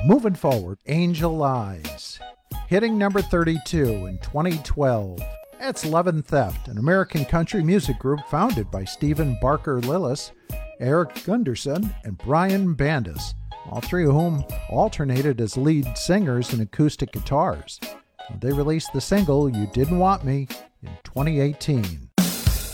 Moving forward, Angel Eyes. Hitting number 32 in 2012. That's Love and Theft, an American country music group founded by Stephen Barker Lillis, Eric Gunderson, and Brian Bandus, all three of whom alternated as lead singers and acoustic guitars. They released the single You Didn't Want Me in 2018.